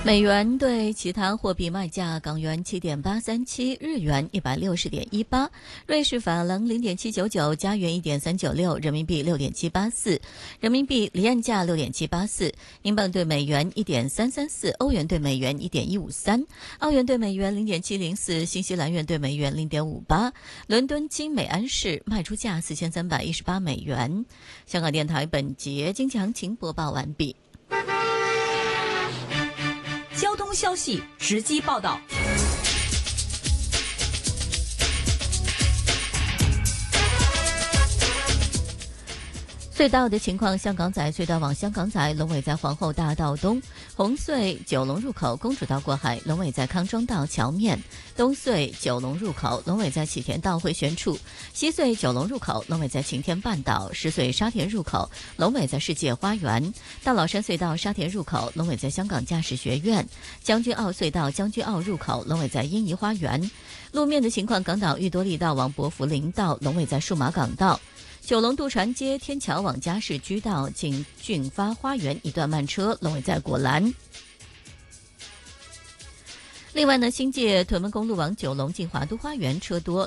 美元对其他货币卖价：港元7.837，日元160.18，瑞士法郎0.799，加元1.396，人民币6.784，人民币离岸价6.784，英镑对美元1.334，欧元对美元1.153，澳元对美元0.704，新西兰元对美元0.58。伦敦金每安士卖出价4318美元。香港电台本节经济行情播报完毕。 交通消息直击报道。 隧道的情况：香港仔隧道往香港仔，龙尾在皇后大道东；红隧九龙入口公主道过海，龙尾在康庄道桥面；东隧九龙入口，龙尾在启田道回旋处；西隧九龙入口，龙尾在晴天半岛；石隧沙田入口，龙尾在世界花园；大老山隧道沙田入口，龙尾在香港驾驶学院；将军澳隧道将军澳入口，龙尾在欣怡花园。路面的情况：港岛裕多利道往薄扶林道，龙尾在数码港道；九龙渡船街天桥往嘉士居道近俊发花园一段慢车，龙尾在果栏。另外呢，新界屯门公路往九龙近华都花园车多，